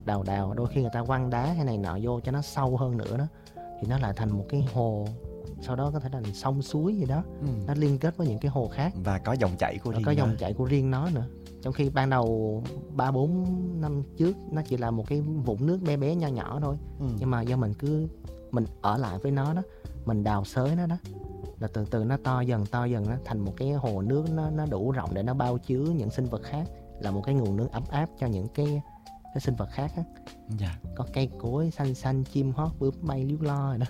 đào, đôi khi người ta quăng đá hay này nọ vô cho nó sâu hơn nữa đó, thì nó lại thành một cái hồ, sau đó có thể là sông suối gì đó, nó liên kết với những cái hồ khác và có dòng chảy của riêng có dòng chảy của riêng nó nữa. Trong khi ban đầu 3-4 năm trước nó chỉ là một cái vũng nước bé bé nho nhỏ thôi, nhưng mà do mình ở lại với nó đó, mình đào xới nó đó, là từ từ nó to dần nó thành một cái hồ nước, nó đủ rộng để nó bao chứa những sinh vật khác, là một cái nguồn nước ấm áp cho những cái sinh vật khác á. Dạ. Có cây cối xanh xanh, chim hót bướm bay líu lo rồi đó.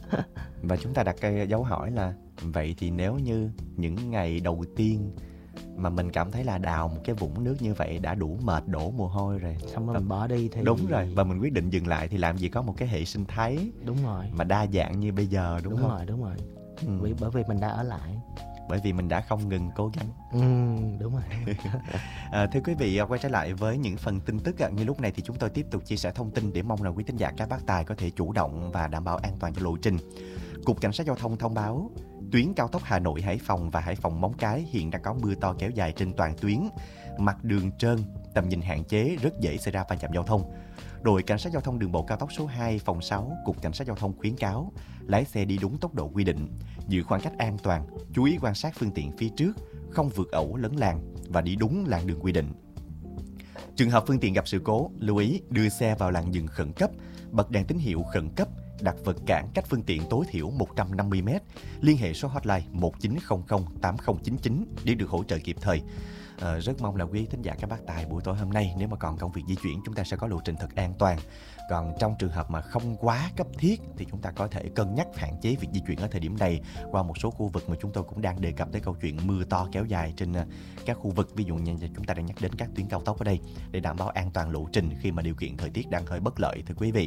Và chúng ta đặt cái dấu hỏi là vậy thì nếu như những ngày đầu tiên mà mình cảm thấy là đào một cái vũng nước như vậy đã đủ mệt, đổ mồ hôi rồi, xong rồi mình bỏ đi thì... Đúng rồi, và mình quyết định dừng lại thì làm gì có một cái hệ sinh thái đúng rồi mà đa dạng như bây giờ, đúng không? Đúng rồi. Bởi vì mình đã ở lại, bởi vì mình đã không ngừng cố gắng. Đúng rồi. Thưa quý vị, quay trở lại với những phần tin tức. Như lúc này thì chúng tôi tiếp tục chia sẻ thông tin để mong là quý thính giả các bác tài có thể chủ động và đảm bảo an toàn cho lộ trình. Cục Cảnh sát Giao thông thông báo tuyến cao tốc Hà Nội - Hải Phòng và Hải Phòng - Móng Cái hiện đang có mưa to kéo dài trên toàn tuyến. Mặt đường trơn, tầm nhìn hạn chế, rất dễ xảy ra va chạm giao thông. Đội Cảnh sát Giao thông đường bộ cao tốc số 2 phòng 6 Cục Cảnh sát Giao thông khuyến cáo lái xe đi đúng tốc độ quy định, giữ khoảng cách an toàn, chú ý quan sát phương tiện phía trước, không vượt ẩu lấn làn và đi đúng làn đường quy định. Trường hợp phương tiện gặp sự cố, lưu ý đưa xe vào làn dừng khẩn cấp, bật đèn tín hiệu khẩn cấp, đặt vật cản cách phương tiện tối thiểu 150m, liên hệ số hotline 1900 8099 để được hỗ trợ kịp thời. Rất mong là quý thính giả các bác tài buổi tối hôm nay, nếu mà còn công việc di chuyển, chúng ta sẽ có lộ trình thật an toàn. Còn trong trường hợp mà không quá cấp thiết thì chúng ta có thể cân nhắc hạn chế việc di chuyển ở thời điểm này qua một số khu vực mà chúng tôi cũng đang đề cập tới câu chuyện mưa to kéo dài trên các khu vực. Ví dụ như chúng ta đang nhắc đến các tuyến cao tốc ở đây để đảm bảo an toàn lộ trình khi mà điều kiện thời tiết đang hơi bất lợi, thưa quý vị.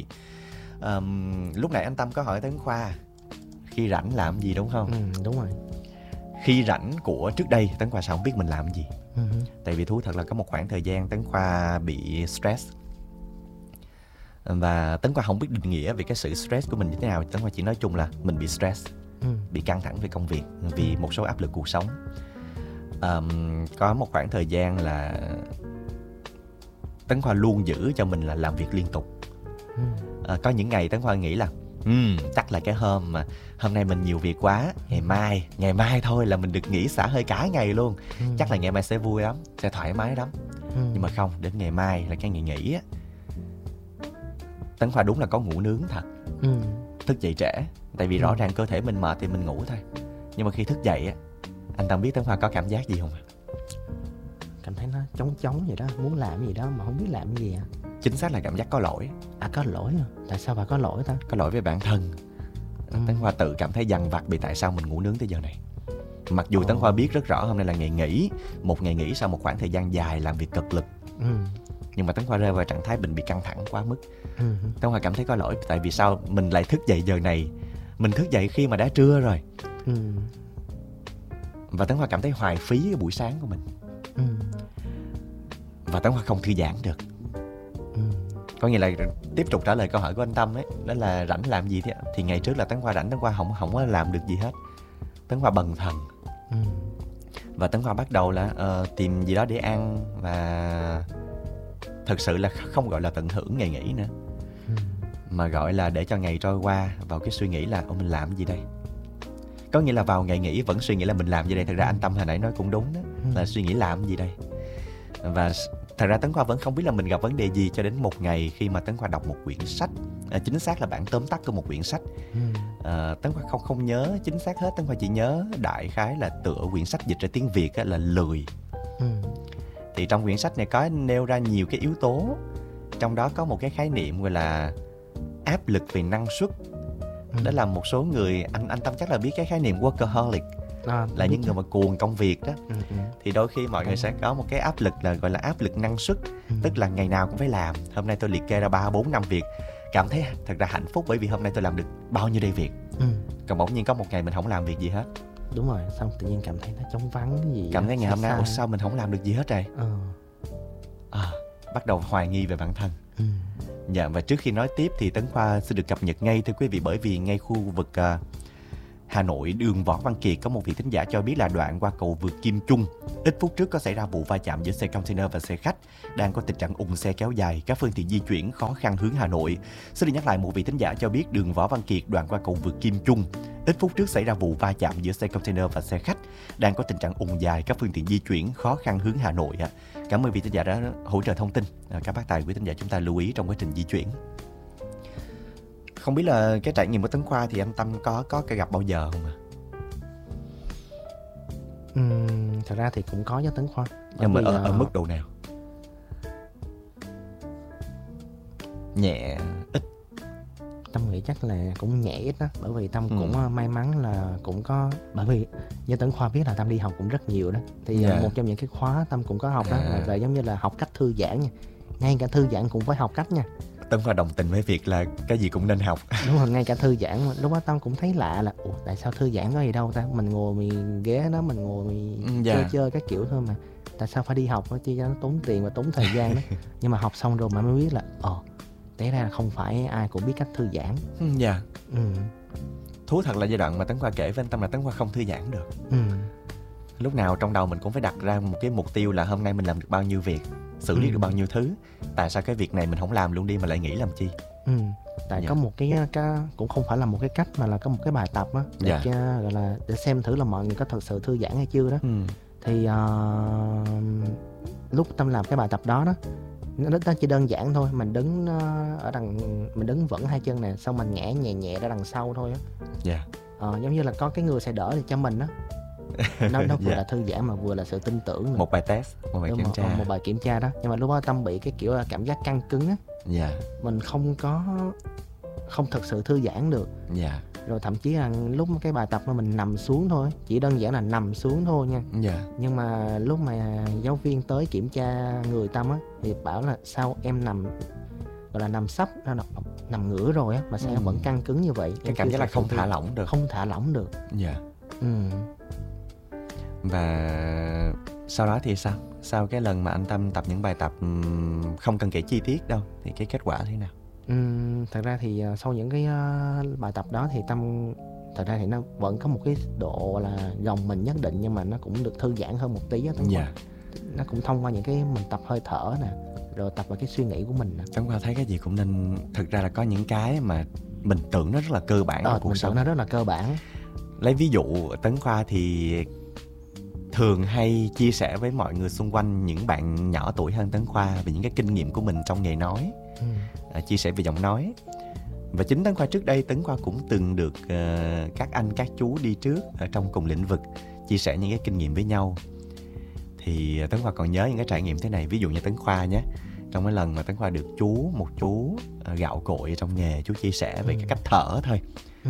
Lúc nãy anh Tâm có hỏi Tấn Khoa khi rảnh làm gì, đúng không? Đúng rồi. Khi rảnh của trước đây Tấn Khoa sao không biết mình làm gì. Tại vì thú thật là có một khoảng thời gian Tấn Khoa bị stress, và Tấn Khoa không biết định nghĩa về cái sự stress của mình như thế nào. Tấn Khoa chỉ nói chung là mình bị stress, bị căng thẳng về công việc vì một số áp lực cuộc sống. Có một khoảng thời gian là Tấn Khoa luôn giữ cho mình là làm việc liên tục. Có những ngày Tấn Khoa nghĩ là chắc là cái hôm mà hôm nay mình nhiều việc quá, ngày mai thôi là mình được nghỉ xả hơi cả ngày luôn. Chắc là ngày mai sẽ vui lắm, sẽ thoải mái lắm. Nhưng mà không, đến ngày mai là cái ngày nghỉ á, Tấn Khoa đúng là có ngủ nướng thật. Thức dậy trễ, tại vì rõ ràng cơ thể mình mệt thì mình ngủ thôi. Nhưng mà khi thức dậy á, anh Tâm biết Tấn Khoa có cảm giác gì không ạ? Cảm thấy nó trống vậy đó, muốn làm gì đó mà không biết làm cái gì à? Chính xác là cảm giác có lỗi. Có lỗi à? Tại sao bà có lỗi ta? Có lỗi với bản thân. Tấn Khoa tự cảm thấy dằn vặt vì tại sao mình ngủ nướng tới giờ này. Mặc dù Tấn Khoa biết rất rõ hôm nay là ngày nghỉ, một ngày nghỉ sau một khoảng thời gian dài làm việc cực lực. Nhưng mà Tấn Khoa rơi vào trạng thái mình bị căng thẳng quá mức. Tấn Khoa cảm thấy có lỗi, tại vì sao mình lại thức dậy giờ này. Mình thức dậy khi mà đã trưa rồi. Và Tấn Khoa cảm thấy hoài phí cái buổi sáng của mình. Và Tấn Khoa không thư giãn được. Có nghĩa là tiếp tục trả lời câu hỏi của anh Tâm ấy, đó là rảnh làm gì thì ngày trước là Tấn Khoa rảnh, Tấn Khoa không có làm được gì hết. Tấn Khoa bần thần. Và Tấn Khoa bắt đầu là tìm gì đó để ăn, và thật sự là không gọi là tận hưởng ngày nghỉ nữa, mà gọi là để cho ngày trôi qua vào cái suy nghĩ là mình làm gì đây. Có nghĩa là vào ngày nghỉ vẫn suy nghĩ là mình làm gì đây. Thật ra anh Tâm hồi nãy nói cũng đúng đó, là suy nghĩ làm gì đây. Và thật ra Tấn Khoa vẫn không biết là mình gặp vấn đề gì cho đến một ngày khi mà Tấn Khoa đọc một quyển sách, chính xác là bản tóm tắt của một quyển sách. Tấn Khoa không nhớ chính xác hết, Tấn Khoa chỉ nhớ đại khái là tựa quyển sách dịch ra tiếng Việt là lười. Thì trong quyển sách này có nêu ra nhiều cái yếu tố, trong đó có một cái khái niệm gọi là áp lực về năng suất. Đó là một số người, anh Tâm chắc là biết cái khái niệm workaholic, là những người mà cuồng công việc đó. Thì đôi khi mọi người sẽ có một cái áp lực là gọi là áp lực năng suất. Tức là ngày nào cũng phải làm. Hôm nay tôi liệt kê ra 3-4 năm việc, cảm thấy thật ra hạnh phúc bởi vì hôm nay tôi làm được bao nhiêu đây việc. Còn bỗng nhiên có một ngày mình không làm việc gì hết. Đúng rồi, xong tự nhiên cảm thấy nó trống vắng cái gì. Cảm thấy ngày hôm nay sao mình không làm được gì hết rồi. Bắt đầu hoài nghi về bản thân. Và trước khi nói tiếp thì Tấn Khoa sẽ được cập nhật ngay, thưa quý vị, bởi vì ngay khu vực Hà Nội, đường Võ Văn Kiệt, có một vị thính giả cho biết là đoạn qua cầu vượt Kim Trung. Ít phút trước có xảy ra vụ va chạm giữa xe container và xe khách, đang có tình trạng ùn xe kéo dài, các phương tiện di chuyển khó khăn hướng Hà Nội. Xin được nhắc lại, một vị thính giả cho biết đường Võ Văn Kiệt, đoạn qua cầu vượt Kim Trung. Ít phút trước xảy ra vụ va chạm giữa xe container và xe khách, đang có tình trạng ùn dài, các phương tiện di chuyển khó khăn hướng Hà Nội. Cảm ơn vị thính giả đã hỗ trợ thông tin. Các bác tài, quý thính giả chúng ta lưu ý trong quá trình di chuyển. Không biết là cái trải nghiệm của Tấn Khoa thì anh Tâm có cái gặp bao giờ không ạ? Thật ra thì cũng có với Tấn Khoa. Nhưng mà ở mức độ nào? Nhẹ, ít? Tâm nghĩ chắc là cũng nhẹ ít đó. Bởi vì Tâm cũng may mắn là cũng có. Bởi vì như Tấn Khoa biết là Tâm đi học cũng rất nhiều đó. Thì một trong những cái khóa Tâm cũng có học đó là giống như là học cách thư giãn nha. Ngay cả thư giãn cũng phải học cách nha. Tấn Khoa đồng tình với việc là cái gì cũng nên học. Đúng rồi, ngay cả thư giãn. Lúc đó Tâm cũng thấy lạ là tại sao thư giãn có gì đâu ta. Mình ngồi mình ghế đó, mình ngồi mình chơi cái kiểu thôi mà. Tại sao phải đi học nó, chi cho nó tốn tiền và tốn thời gian đó. Nhưng mà học xong rồi mà mới biết là té ra là không phải ai cũng biết cách thư giãn. Dạ. Thú thật là giai đoạn mà Tấn Khoa kể với anh Tâm là Tấn Khoa không thư giãn được. Lúc nào trong đầu mình cũng phải đặt ra một cái mục tiêu là hôm nay mình làm được bao nhiêu việc, xử lý được bao nhiêu thứ. Tại sao cái việc này mình không làm luôn đi mà lại nghĩ làm chi? Tại có một cái cũng không phải là một cái cách mà là có một cái bài tập á để gọi là để xem thử là mọi người có thật sự thư giãn hay chưa đó. Thì lúc Tâm làm cái bài tập đó nó chỉ đơn giản thôi, mình đứng mình đứng vững hai chân nè, xong mình ngã nhẹ nhẹ ra đằng sau thôi á. Giống như là có cái người sẽ đỡ để cho mình á. Nó vừa là thư giãn mà vừa là sự tin tưởng nữa. Một bài test, một bài kiểm tra. Một bài kiểm tra đó. Nhưng mà lúc đó Tâm bị cái kiểu là cảm giác căng cứng á. Mình không thực sự thư giãn được. Rồi thậm chí là lúc cái bài tập mà mình nằm xuống thôi, chỉ đơn giản là nằm xuống thôi nha. Nhưng mà lúc mà giáo viên tới kiểm tra người Tâm á thì bảo là sao em nằm, gọi là nằm sấp, nằm ngửa rồi á mà sao em vẫn căng cứng như vậy. Cái cảm giác là không thả lỏng được. Không thả lỏng được. Và sau đó thì sao? Sau cái lần mà anh Tâm tập những bài tập không cần kể chi tiết đâu thì cái kết quả thế nào? Thật ra thì sau những cái bài tập đó thì Tâm thật ra thì nó vẫn có một cái độ là gồng mình nhất định, nhưng mà nó cũng được thư giãn hơn một tí á. Nó cũng thông qua những cái mình tập hơi thở nè, rồi tập vào cái suy nghĩ của mình nè. Tấn Khoa thấy cái gì cũng nên, thực ra là có những cái mà mình tưởng nó rất là cơ bản trong cuộc sống. Nó rất là cơ bản. Lấy ví dụ Tấn Khoa thì thường hay chia sẻ với mọi người xung quanh, những bạn nhỏ tuổi hơn Tấn Khoa, về những cái kinh nghiệm của mình trong nghề nói, chia sẻ về giọng nói. Và chính Tấn Khoa trước đây, Tấn Khoa cũng từng được các anh các chú đi trước ở trong cùng lĩnh vực chia sẻ những cái kinh nghiệm với nhau. Thì Tấn Khoa còn nhớ những cái trải nghiệm thế này. Ví dụ như Tấn Khoa nhé, trong cái lần mà Tấn Khoa được một chú gạo cội trong nghề, chú chia sẻ về cái cách thở thôi.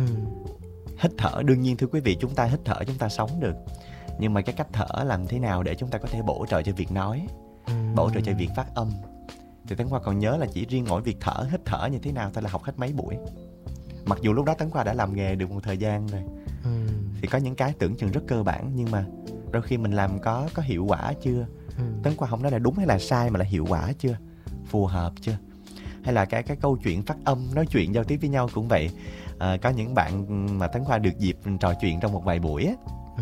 Hít thở, đương nhiên thưa quý vị, chúng ta hít thở chúng ta sống được, nhưng mà cái cách thở làm thế nào để chúng ta có thể bổ trợ cho việc nói, bổ trợ cho việc phát âm. Thì Tấn Khoa còn nhớ là chỉ riêng mỗi việc thở, hít thở như thế nào thôi là học hết mấy buổi. Mặc dù lúc đó Tấn Khoa đã làm nghề được một thời gian rồi. Thì có những cái tưởng chừng rất cơ bản, nhưng mà đôi khi mình làm có hiệu quả chưa? Tấn Khoa không nói là đúng hay là sai, mà là hiệu quả chưa, phù hợp chưa. Hay là cái câu chuyện phát âm, nói chuyện giao tiếp với nhau cũng vậy. Có những bạn mà Tấn Khoa được dịp trò chuyện trong một vài buổi á,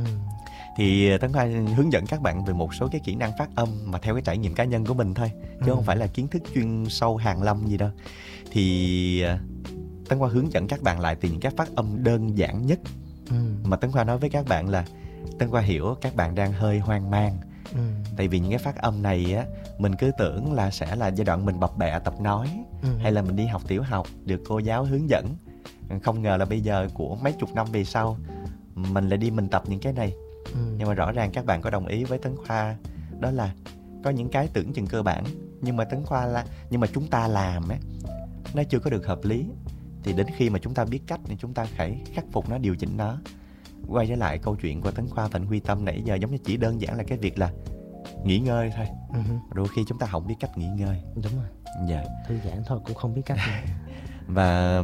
thì Tấn Khoa hướng dẫn các bạn về một số cái kỹ năng phát âm mà theo cái trải nghiệm cá nhân của mình thôi, chứ không phải là kiến thức chuyên sâu hàn lâm gì đâu. Thì Tấn Khoa hướng dẫn các bạn lại từ những cái phát âm đơn giản nhất. Mà Tấn Khoa nói với các bạn là Tấn Khoa hiểu các bạn đang hơi hoang mang. Tại vì những cái phát âm này á, mình cứ tưởng là sẽ là giai đoạn mình bập bẹ tập nói, hay là mình đi học tiểu học được cô giáo hướng dẫn. Không ngờ là bây giờ của mấy chục năm về sau mình lại đi mình tập những cái này. Nhưng mà rõ ràng các bạn có đồng ý với Tấn Khoa, đó là có những cái tưởng chừng cơ bản, nhưng mà chúng ta làm á, nó chưa có được hợp lý. Thì đến khi mà chúng ta biết cách thì chúng ta phải khắc phục nó, điều chỉnh nó. Quay trở lại câu chuyện của Tấn Khoa và anh Huy Tâm nãy giờ, giống như chỉ đơn giản là cái việc là nghỉ ngơi thôi. Đôi khi chúng ta không biết cách nghỉ ngơi. Đúng rồi. Thư giãn thôi cũng không biết cách. Và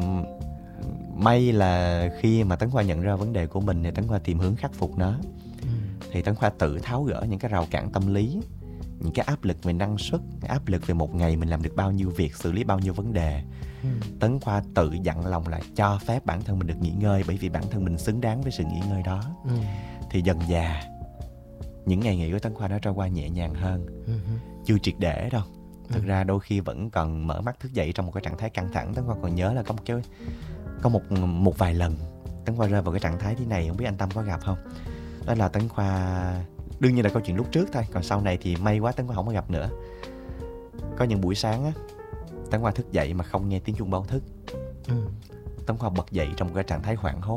may là khi mà Tấn Khoa nhận ra vấn đề của mình thì Tấn Khoa tìm hướng khắc phục nó. Thì Tấn Khoa tự tháo gỡ những cái rào cản tâm lý, những cái áp lực về năng suất, áp lực về một ngày mình làm được bao nhiêu việc, xử lý bao nhiêu vấn đề. Tấn Khoa tự dặn lòng là cho phép bản thân mình được nghỉ ngơi, bởi vì bản thân mình xứng đáng với sự nghỉ ngơi đó. Thì dần dà những ngày nghỉ của Tấn Khoa nó trôi qua nhẹ nhàng hơn. Chưa triệt để đâu. Thực ra đôi khi vẫn còn mở mắt thức dậy trong một cái trạng thái căng thẳng. Tấn Khoa còn nhớ là có một vài lần Tấn Khoa rơi vào cái trạng thái thế này, không biết anh Tâm có gặp không? Đó là Tấn Khoa, đương nhiên là câu chuyện lúc trước thôi, còn sau này thì may quá Tấn Khoa không có gặp nữa. Có những buổi sáng á, Tấn Khoa thức dậy mà không nghe tiếng chuông báo thức. Tấn Khoa bật dậy trong một cái trạng thái hoảng hốt.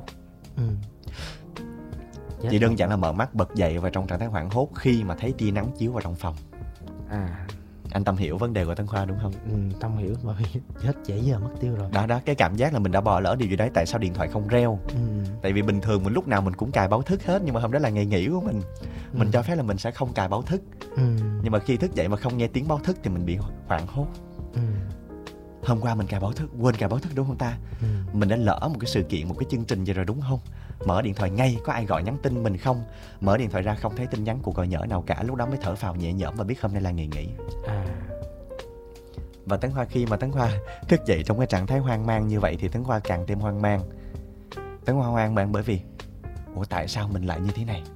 Chỉ đơn giản là mở mắt bật dậy và trong trạng thái hoảng hốt khi mà thấy tia nắng chiếu vào trong phòng. Anh Tâm hiểu vấn đề của Tấn Khoa đúng không? Tâm hiểu, bởi vì hết trễ giờ mất tiêu rồi. Đó, cái cảm giác là mình đã bỏ lỡ điều gì đấy. Tại sao điện thoại không reo? Tại vì bình thường mình lúc nào mình cũng cài báo thức hết, nhưng mà hôm đó là ngày nghỉ của mình. Mình cho phép là mình sẽ không cài báo thức. Nhưng mà khi thức dậy mà không nghe tiếng báo thức thì mình bị hoảng hốt. Hôm qua mình cài báo thức, quên cài báo thức đúng không ta? Mình đã lỡ một cái sự kiện, một cái chương trình gì rồi đúng không? Mở điện thoại ngay, có ai gọi nhắn tin mình không? Mở điện thoại ra không thấy tin nhắn cuộc gọi nhỡ nào cả. Lúc đó mới thở phào nhẹ nhõm và biết hôm nay là ngày nghỉ. Và Tấn Khoa, khi mà Tấn Khoa thức dậy trong cái trạng thái hoang mang như vậy thì Tấn Khoa càng thêm hoang mang. Tấn Khoa hoang mang bởi vì tại sao mình lại như thế này?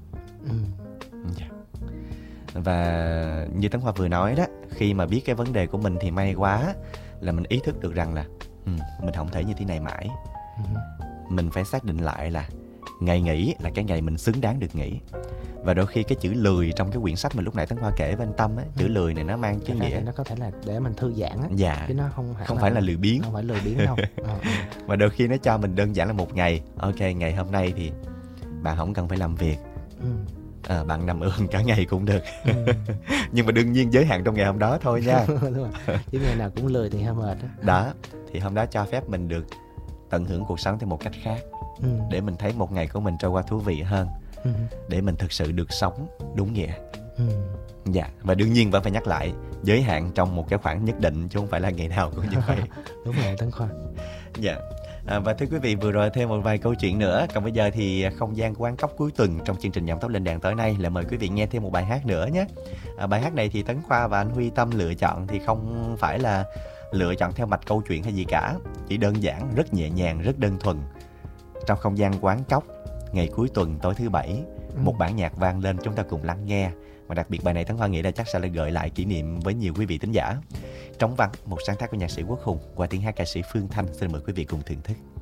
Và như Tấn Khoa vừa nói đó, khi mà biết cái vấn đề của mình thì may quá là mình ý thức được rằng là mình không thể như thế này mãi. Mình phải xác định lại là ngày nghỉ là cái ngày mình xứng đáng được nghỉ. Và đôi khi cái chữ lười trong cái quyển sách mà lúc nãy Tấn Khoa kể với anh Tâm á, chữ lười này nó mang cái nghĩa nó có thể là để mình thư giãn á. Dạ. Chứ nó không phải là lười biếng. Không phải lười biếng đâu. Và đôi khi nó cho mình đơn giản là một ngày. Ok, ngày hôm nay thì bạn không cần phải làm việc. Bạn nằm ườn cả ngày cũng được. Nhưng mà đương nhiên giới hạn trong ngày hôm đó thôi nha. Đúng rồi. Chứ ngày nào cũng lười thì hơi mệt đó. Đó, thì hôm đó cho phép mình được tận hưởng cuộc sống theo một cách khác. Để mình thấy một ngày của mình trôi qua thú vị hơn. Để mình thực sự được sống đúng nghĩa. Dạ, và đương nhiên vẫn phải nhắc lại, giới hạn trong một cái khoảng nhất định, chứ không phải là ngày nào cũng như vậy. Đúng rồi Tấn Khoa. Dạ. Và thưa quý vị, vừa rồi thêm một vài câu chuyện nữa. Còn bây giờ thì không gian quán cóc cuối tuần trong chương trình Giọng Tóc Lên Đàn tối nay là mời quý vị nghe thêm một bài hát nữa nhé. Bài hát này thì Tấn Khoa và anh Huy Tâm lựa chọn thì không phải là lựa chọn theo mạch câu chuyện hay gì cả. Chỉ đơn giản, rất nhẹ nhàng, rất đơn thuần. Trong không gian quán cóc, ngày cuối tuần tối thứ Bảy, một bản nhạc vang lên, chúng ta cùng lắng nghe. Và đặc biệt bài này Tấn Khoa nghĩ là chắc sẽ là gợi lại kỷ niệm với nhiều quý vị thính giả. Trống vắng, một sáng tác của nhạc sĩ Quốc Hùng qua tiếng hát ca sĩ Phương Thanh. Xin mời quý vị cùng thưởng thức.